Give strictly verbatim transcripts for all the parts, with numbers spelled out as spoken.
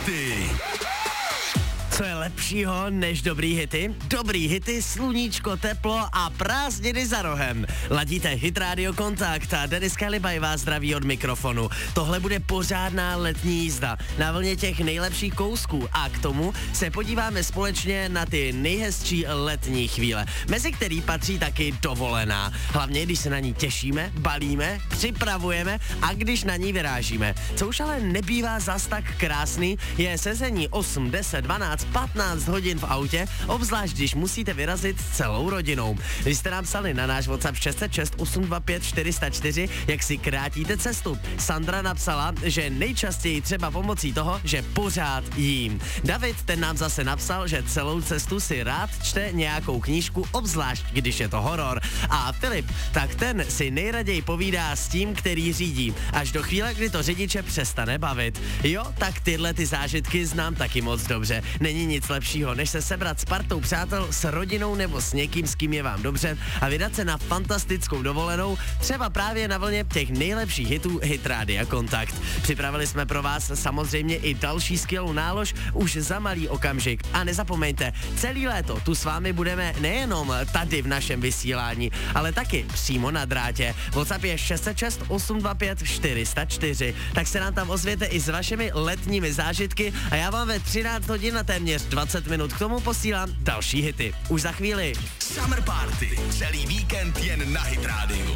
Party. Co je lepšího než dobrý hity? Dobrý hity, sluníčko, teplo a prázdniny za rohem. Ladíte Hit Radio Kontakt a Dennis Kalibaj vás zdraví od mikrofonu. Tohle bude pořádná letní jízda na vlně těch nejlepších kousků a k tomu se podíváme společně na ty nejhezčí letní chvíle, mezi který patří taky dovolená. Hlavně, když se na ní těšíme, balíme, připravujeme a když na ní vyrážíme. Co už ale nebývá zas tak krásný, je sezení osm, deset, dvanáct, patnáct hodin v autě, obzvlášť když musíte vyrazit s celou rodinou. Vy jste nám psali na náš WhatsApp šest set šest osm dva pět čtyři nula čtyři, jak si krátíte cestu. Sandra napsala, že nejčastěji třeba pomocí toho, že pořád jím. David, ten nám zase napsal, že celou cestu si rád čte nějakou knížku, obzvlášť když je to horor. A Filip, tak ten si nejraději povídá s tím, který řídí, až do chvíle, kdy to řidiče přestane bavit. Jo, tak tyhle ty zážitky znám taky moc dobře. Není nic lepšího, než se sebrat s partou přátel, s rodinou nebo s někým, s kým je vám dobře a vydat se na fantastickou dovolenou, třeba právě na vlně těch nejlepších hitů Hit Rádia Kontakt. Připravili jsme pro vás samozřejmě i další skvělou nálož už za malý okamžik. A nezapomeňte, celý léto tu s vámi budeme nejenom tady v našem vysílání, ale taky přímo na drátě. WhatsApp je šest set šest osm dva pět čtyři nula čtyři, tak se nám tam ozvěte i s vašimi letními zážitky a já vám ve třináct hodin na téměř dvacet minut k tomu posílám další hity. Už za chvíli. Summer Party. Celý víkend jen na Hit Rádiu.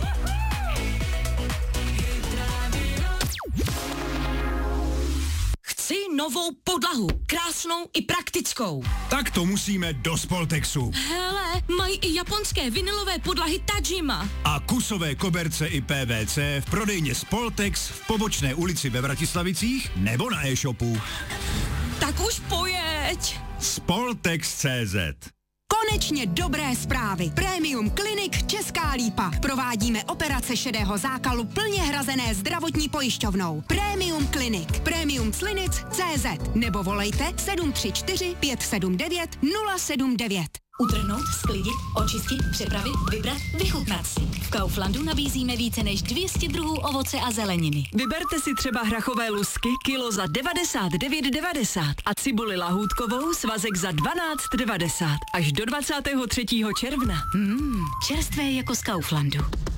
Chci novou podlahu, krásnou i praktickou. Tak to musíme do Spoltexu. Hele, mají i japonské vinylové podlahy Tajima. A kusové koberce i P V C v prodejně Spoltex v Pobočné ulici ve Vratislavicích nebo na e-shopu. Tak už pojeď. Spoltex tečka cé zet. Konečně dobré zprávy. Premium Clinic Česká Lípa. Provádíme operace šedého zákalu plně hrazené zdravotní pojišťovnou. Premium Clinic. Premium Clinic tečka cé zet. Nebo volejte sedm tři čtyři pět sedm devět nula sedm devět. Utrhnout, sklidit, očistit, přepravit, vybrat, vychutnat si. V Kauflandu nabízíme více než dvě stě druhů ovoce a zeleniny. Vyberte si třeba hrachové lusky kilo za devadesát devět devadesát a cibuli lahůdkovou svazek za dvanáct devadesát až do dvacátého třetího června. Mmm, čerstvé jako z Kauflandu.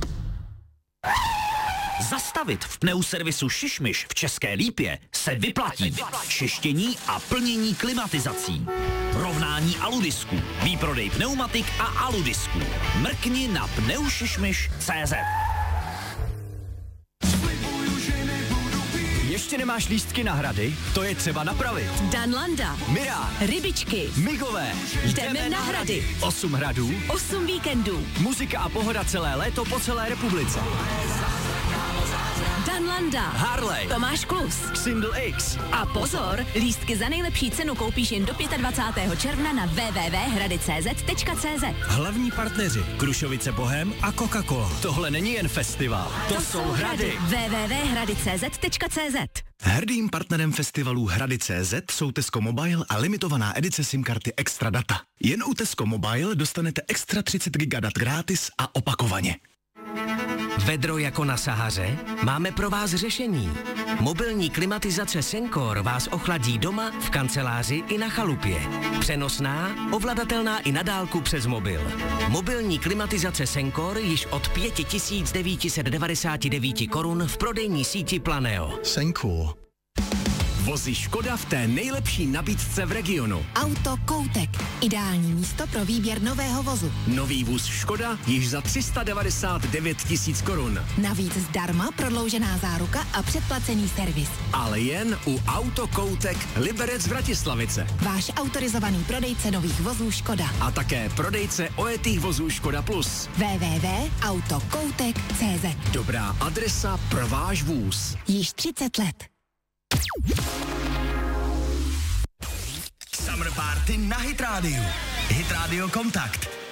Zastavit v pneuservisu Šišmiš v České Lípě se vyplatí. Čištění a plnění klimatizací. Rovnání aludisku. Výprodej pneumatik a aludisku. Mrkni na pneušišmiš tečka cé zet. Ještě nemáš lístky na Hrady? To je třeba napravit. Danlanda, Mirá, rybičky, Migové, jdeme na Hrady. Osm hradů, Osm víkendů. muzika a pohoda celé léto po celé republice. Danlanda, Harley, Tomáš Klus, Xindl X. A pozor, lístky za nejlepší cenu koupíš jen do dvacátého pátého června na w w w tečka hrady tečka cé zet tečka cé zet. Hlavní partneři Krušovice Bohem a Coca-Cola. Tohle není jen festival, to, To jsou hrady. w w w tečka hrady tečka cé zet tečka cé zet. Hrdým partnerem festivalu Hrady tečka cé zet jsou Tesco Mobile a limitovaná edice SIM karty Extra Data. Jen u Tesco Mobile dostanete extra třicet giga dat gratis a opakovaně. Vedro jako na Sahaře? Máme pro vás řešení. Mobilní klimatizace Sencor vás ochladí doma, v kanceláři i na chalupě. Přenosná, ovladatelná i na dálku přes mobil. Mobilní klimatizace Sencor již od pět tisíc devět set devadesát devět korun v prodejní síti Planeo. Sencor. Vozy Škoda v té nejlepší nabídce v regionu. Auto Koutek. Ideální místo pro výběr nového vozu. Nový vůz Škoda již za tři sta devadesát devět tisíc korun. Navíc zdarma prodloužená záruka a předplacený servis. Ale jen u Auto Koutek Liberec Vratislavice. Váš autorizovaný prodejce nových vozů Škoda. A také prodejce ojetých vozů Škoda Plus. w w w tečka autokoutek tečka cé zet. Dobrá adresa pro váš vůz. Již třicet let. Summer Party na Hit Rádiu. Hit Radio Kontakt.